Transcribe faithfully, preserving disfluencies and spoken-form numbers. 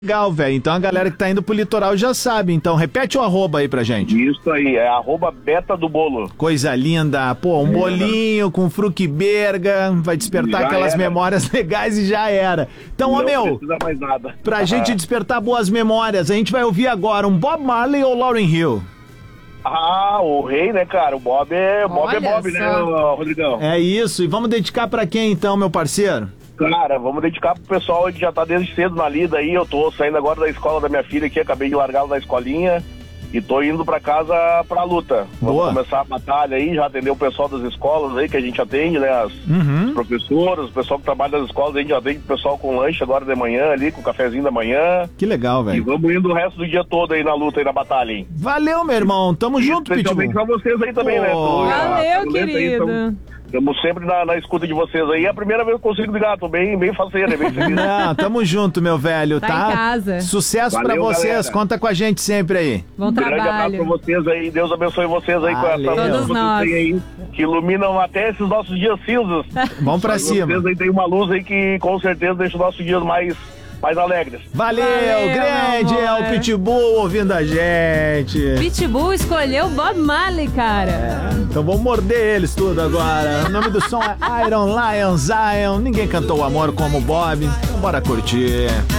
Legal, velho. Então a galera que tá indo pro litoral já sabe. Então repete o arroba aí pra gente. Isso aí, é arroba beta do bolo. Coisa linda. Pô, um é. bolinho com fruquiberga, vai despertar já aquelas era. memórias legais e já era. Então, ó, meu, não precisa mais nada. Pra gente despertar boas memórias, a gente vai ouvir agora um Bob Marley ou Lauryn Hill? Ah, o rei, né, cara? O Bob é Bob, é Bob, né, Rodrigão? É isso. E vamos dedicar pra quem então, meu parceiro? Cara, vamos dedicar pro pessoal que já tá desde cedo na lida aí. Eu tô saindo agora da escola da minha filha aqui, acabei de largá-la da escolinha e tô indo pra casa pra luta. Vamos Boa. começar a batalha aí, já atender o pessoal das escolas aí que a gente atende, né? As uhum. professoras, o pessoal que trabalha nas escolas, a gente atende o pessoal com lanche agora de manhã ali, com o cafezinho da manhã. Que legal, velho. E vamos indo o resto do dia todo aí na luta e na batalha, hein? Valeu, meu irmão. Tamo e junto, Pitbull. Especialmente pra vocês aí também, oh. né? Tô, Valeu, querido. Estamos sempre na, na escuta de vocês aí. É a primeira vez que eu consigo ligar, tô bem, bem faceiro, bem feliz. Não, tamo junto, meu velho, tá? tá? Em casa. Sucesso Valeu, pra vocês, galera. Conta com a gente sempre aí. Bom um trabalho. Grande abraço pra vocês aí, Deus abençoe vocês aí. Valeu. Com essa Todos luz nós. aí, que iluminam até esses nossos dias cinzas. Vamos pra Mas cima. Vocês aí tem uma luz aí que com certeza deixa os nossos dias mais... mais alegres. Valeu, Valeu grande, é o Pitbull ouvindo a gente. Pitbull escolheu Bob Marley, cara. É, então vamos morder eles tudo agora. O nome do som é Iron Lion Zion. Ninguém cantou o amor como Bob. Então bora curtir.